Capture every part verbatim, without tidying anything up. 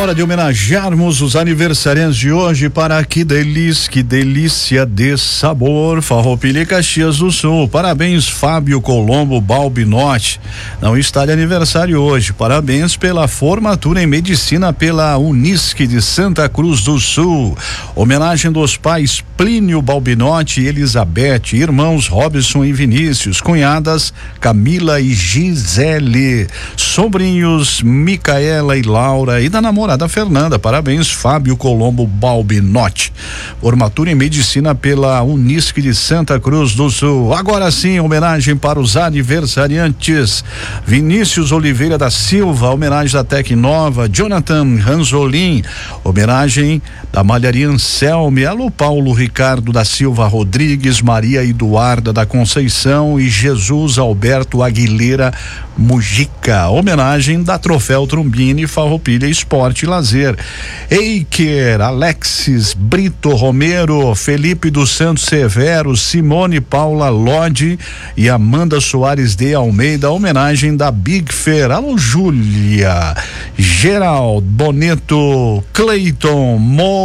hora de homenagearmos os aniversariantes de hoje para que delícia, que delícia de sabor, Farroupilha e Caxias do Sul. Parabéns, Fábio Colombo Balbinotti. Não está de aniversário hoje. Parabéns pela formatura em medicina pela Unisc de Santa Cruz do Sul. Homenagem dos pais Plínio Balbinotti e Elizabeth, irmãos Robson e Vinícius, cunhadas Camila e Gisele, sobrinhos Micaela e Laura e da namorada Fernanda. Parabéns, Fábio Colombo Balbinotti. Formatura em medicina pela Unisc de Santa Cruz do Sul. Agora sim, homenagem para os aniversariantes. Vinícius Oliveira da Silva, homenagem da Tecnova. Jonathan Ranzolin, homenagem da Malharia Anselme. Alô, Paulo Ricardo da Silva Rodrigues, Maria Eduarda da Conceição e Jesus Alberto Aguilera Mujica. Homenagem da Troféu Trombini Farroupilha Esporte e Lazer. Eiker, Alexis Brito Romero, Felipe dos Santos Severo, Simone Paula Lodi e Amanda Soares de Almeida. Homenagem da Big Fer. Alô, Júlia, Geraldo Boneto, Cleiton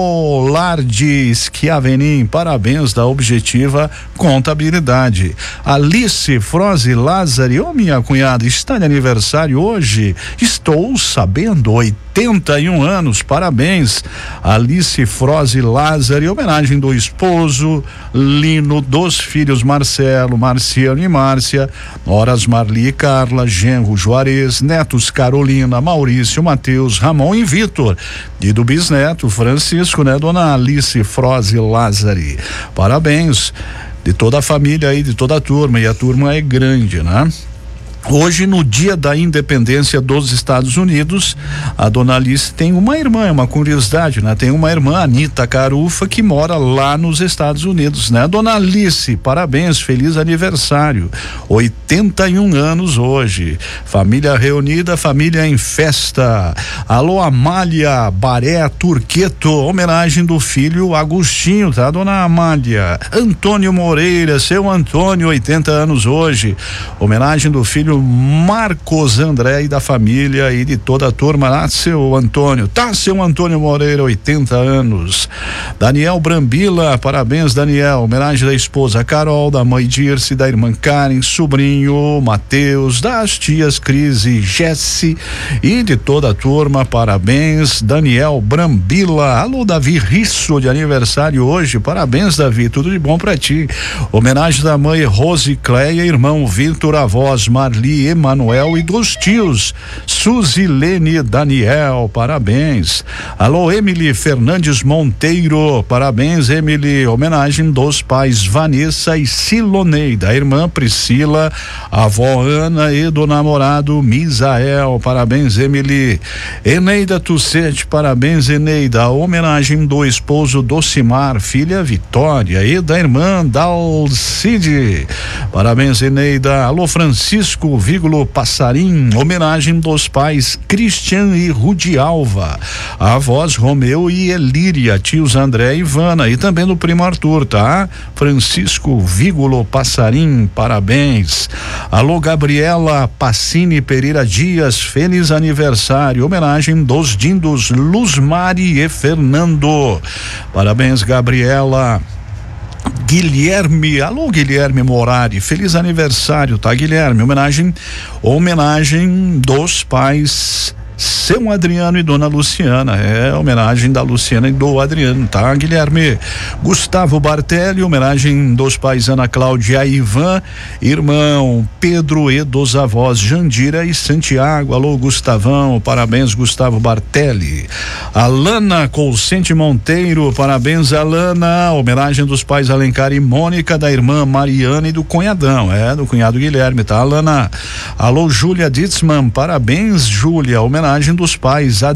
Molardi Schiavenin. Parabéns da Objetiva Contabilidade. Alice Froze Lázari, ô minha cunhada, está de aniversário hoje. Estou sabendo, oitenta e um anos. Parabéns, Alice Froze Lázari. Homenagem do esposo Lino, dos filhos Marcelo, Marciano e Márcia, noras Marli e Carla, genro Juarez, netos Carolina, Maurício, Matheus, Ramon e Vitor, e do bisneto Francisco, né, dona Alice Froze Lázari. Parabéns de toda a família aí, de toda a turma, e a turma é grande, né? Hoje, no dia da independência dos Estados Unidos, a dona Alice tem uma irmã, é uma curiosidade, né? Tem uma irmã, Anita Carufa, que mora lá nos Estados Unidos, né? Dona Alice, parabéns, feliz aniversário, oitenta e um anos hoje. Família reunida, família em festa. Alô, Amália Baré Turqueto, homenagem do filho Agostinho, tá, dona Amália? Antônio Moreira, seu Antônio, oitenta anos hoje. Homenagem do filho Marcos André e da família e de toda a turma. Ah, seu Antônio, tá, seu Antônio Moreira, oitenta anos. Daniel Brambila, parabéns, Daniel. Homenagem da esposa Carol, da mãe Dirce, da irmã Karen, sobrinho Matheus, das tias Cris e Jesse e de toda a turma. Parabéns, Daniel Brambila. Alô, Davi Risso, de aniversário hoje. Parabéns, Davi, tudo de bom pra ti. Homenagem da mãe Rose Cleia, irmão Vitor, avós Marli Emanuel e dos tios Suzilene e Daniel. Parabéns. Alô, Emily Fernandes Monteiro, parabéns, Emily. Homenagem dos pais Vanessa e Silonei, da irmã Priscila, avó Ana e do namorado Misael. Parabéns, Emily. Eneida Tucete, parabéns, Eneida. Homenagem do esposo Docimar, filha Vitória e da irmã Dalcide. Parabéns, Eneida. Alô, Francisco Vígulo Passarim, homenagem dos pais Cristian e Rudialva, avós Romeu e Elíria, tios André e Ivana e também do primo Arthur, tá? Francisco Vígulo Passarim, parabéns. Alô, Gabriela Passini Pereira Dias, feliz aniversário. Homenagem dos dindos Luzmari e Fernando. Parabéns, Gabriela. Guilherme, alô Guilherme Morari, feliz aniversário, tá, Guilherme? Homenagem, homenagem dos pais seu Adriano e dona Luciana, é homenagem da Luciana e do Adriano, tá, Guilherme? Gustavo Bartelli, homenagem dos pais Ana Cláudia e Ivan, irmão Pedro e dos avós Jandira e Santiago. Alô, Gustavão, parabéns, Gustavo Bartelli. Alana Colcente Monteiro, parabéns, Alana. Homenagem dos pais Alencar e Mônica, da irmã Mariana e do cunhadão, é, do cunhado Guilherme, tá, Alana? Alô, Júlia Ditzman, parabéns, Júlia. Homenagem dos pais